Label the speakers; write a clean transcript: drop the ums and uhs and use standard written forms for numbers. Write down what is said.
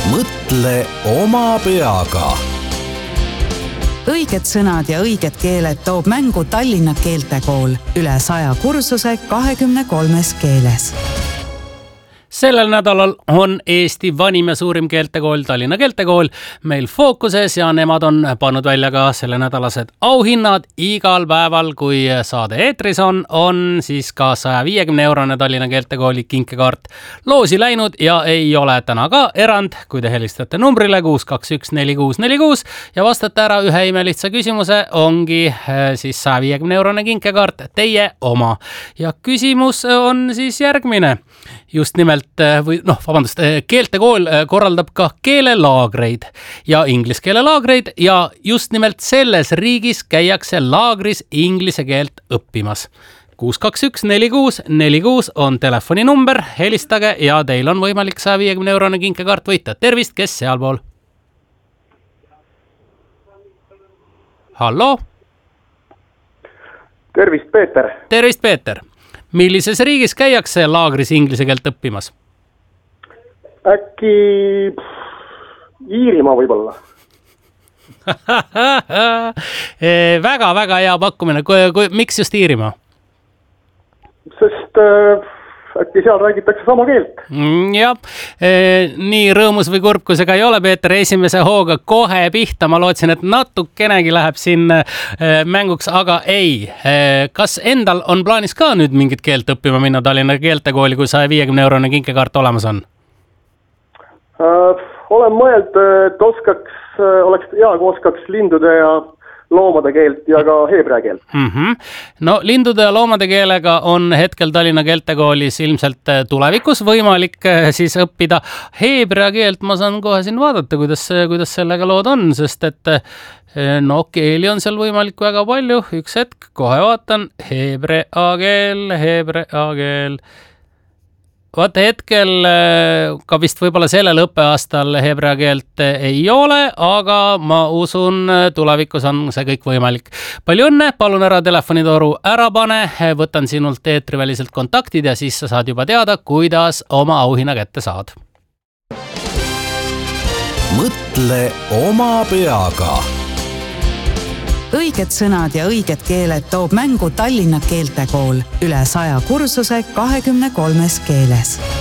Speaker 1: mõtle oma peaga.
Speaker 2: Õiged sõnad ja õiged keeled toob mängu Tallinna keeltekool. Üle 100 kursuse 23 keeles.
Speaker 3: Sellel nädalal on Eesti vanim ja suurim keeltekool Tallinna keeltekool meil fookuses ja nemad on pannud välja ka selle nädalased auhinnad. Igal päeval, kui saade eetris on siis ka 150-eurone Tallinna keeltekooli kinkekaart loosi läinud ja ei ole täna ka erand, kui te helistate numbrile 6214646 ja vastate ära ühe imelihtsa küsimuse, ongi siis 150-eurone kinkekaart teie oma. Ja küsimus on siis järgmine. Just nimelt keeltekool korraldab ka keelelaagreid ja inglise keele laagreid ja just nimelt selles riigis käiakse laagris inglise keelt õppimas. 6214646 on telefoninumber, helistage ja teil on võimalik 150-eurone kinkekaart võita. Tervist, kes sealpool? Hallo?
Speaker 4: Tervist, Peeter.
Speaker 3: Tervist, Peeter. Millises riigis käiakse laagris inglise keelt õppimas?
Speaker 4: Äkki Iirimaa võib-olla.
Speaker 3: Väga hea pakkumine. Miks just Iirimaa?
Speaker 4: Sest äkki seal räägitakse sama keelt.
Speaker 3: Jah, nii rõõmus või kurb, kui see ka ei ole, Peeter, esimese hooga kohe pihta. Ma lootsin, et natukenegi läheb siin mänguks, aga ei. Kas endal on plaanis ka nüüd mingit keelt õppima minna Tallinna keeltekooli, kui 150-eurone kinkekaart olemas on?
Speaker 4: Olen mõeld, et oleks hea, kui oskaks lindude ja loomade keelt ja ka heebrea keelt.
Speaker 3: No lindude ja loomade keelega on hetkel Tallinna keeltekoolis ilmselt tulevikus võimalik siis õppida. Heebrea keelt ma saan kohe siin vaadata, kuidas sellega lood on, sest et keeli on seal võimalik väga palju. Üks hetk, kohe vaatan. Heebrea keel. Vaata hetkel ka vist võib-olla sellel õppeaastal heebrea keelt ei ole, aga ma usun, tulevikus on see kõik võimalik. Palju õnne, palun ära telefonitoru ära pane, võtan sinult eetriväliselt kontaktid ja siis sa saad juba teada, kuidas oma auhinna kätte saad.
Speaker 1: Mõtle oma peaga.
Speaker 2: Õiged sõnad ja õiged keeled toob mängu Tallinna keeltekool. Üle 100 kursuse 23 keeles.